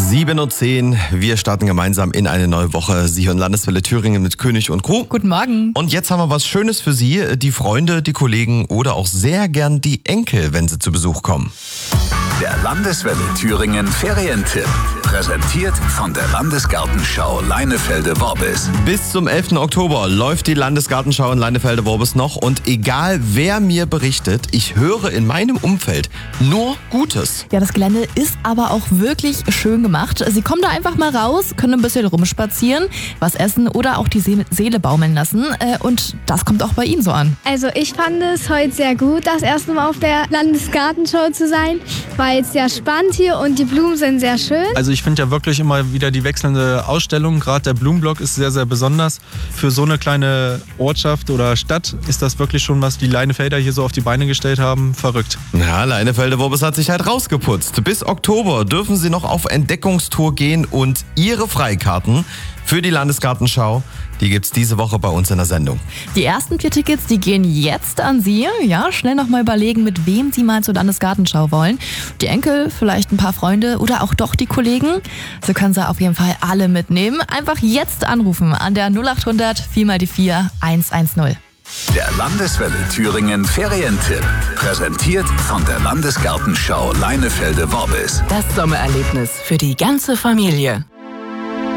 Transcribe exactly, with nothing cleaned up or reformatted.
sieben Uhr zehn, wir starten gemeinsam in eine neue Woche. Sie hören Landeswelle Thüringen mit König und Crew. Guten Morgen. Und jetzt haben wir was Schönes für Sie, die Freunde, die Kollegen oder auch sehr gern die Enkel, wenn sie zu Besuch kommen. Der Landeswelle Thüringen Ferientipp. Präsentiert von der Landesgartenschau Leinefelde-Worbis. Bis zum elften Oktober läuft die Landesgartenschau in Leinefelde-Worbis noch und egal wer mir berichtet, ich höre in meinem Umfeld nur Gutes. Ja, das Gelände ist aber auch wirklich schön gemacht. Sie kommen da einfach mal raus, können ein bisschen rumspazieren, was essen oder auch die See- Seele baumeln lassen. Äh, Und das kommt auch bei Ihnen so an. Also ich fand es heute sehr gut, das erste Mal auf der Landesgartenschau zu sein. War jetzt sehr spannend hier und die Blumen sind sehr schön. Also ich finde ja wirklich immer wieder die wechselnde Ausstellung, gerade der Blumenblock ist sehr, sehr besonders. Für so eine kleine Ortschaft oder Stadt ist das wirklich schon, was die Leinefelder hier so auf die Beine gestellt haben, verrückt. Ja, Leinefelde-Worbis hat sich halt rausgeputzt. Bis Oktober dürfen Sie noch auf Entdeckungstour gehen und Ihre Freikarten für die Landesgartenschau, die gibt's diese Woche bei uns in der Sendung. Die ersten vier Tickets, die gehen jetzt an Sie. Ja, schnell noch mal überlegen, mit wem Sie mal zur Landesgartenschau wollen. Die Enkel, vielleicht ein paar Freunde oder auch doch die Kollegen. So können Sie auf jeden Fall alle mitnehmen. Einfach jetzt anrufen an der null acht hundert vier mal die vier eins eins null. Der Landeswelle Thüringen Ferientipp. Präsentiert von der Landesgartenschau Leinefelde-Worbis. Das Sommererlebnis für die ganze Familie.